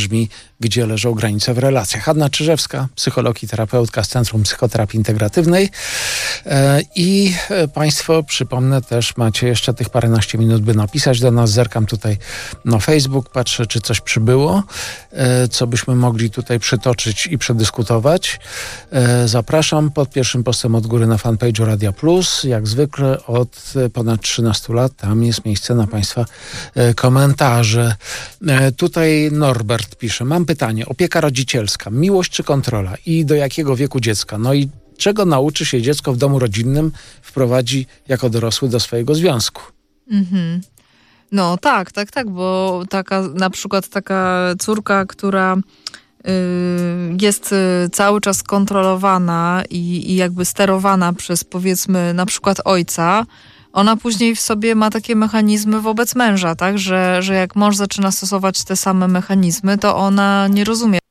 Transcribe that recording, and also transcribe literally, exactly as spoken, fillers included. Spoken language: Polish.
brzmi, gdzie leżą granice w relacjach. Anna Czyżewska, psycholog i terapeutka z Centrum Psychoterapii Integratywnej. I Państwo, przypomnę, też macie jeszcze tych paręnaście minut, by napisać do nas. Zerkam tutaj na Facebook, patrzę, czy coś przybyło, co byśmy mogli tutaj przytoczyć i przedyskutować. Zapraszam pod pierwszym postem od góry na fanpage'u Radia Plus. Jak zwykle od ponad trzynastu lat tam jest miejsce na Państwa komentarze. Tutaj Norbert pisze: mam pytanie, opieka rodzicielska, miłość czy kontrola i do jakiego wieku dziecka? No i czego nauczy się dziecko w domu rodzinnym, wprowadzi jako dorosły do swojego związku? Mhm. No tak, tak, tak, bo taka na przykład taka córka, która y, jest y, cały czas kontrolowana i, i jakby sterowana przez, powiedzmy, na przykład ojca, ona później w sobie ma takie mechanizmy wobec męża, tak, że, że jak mąż zaczyna stosować te same mechanizmy, to ona nie rozumie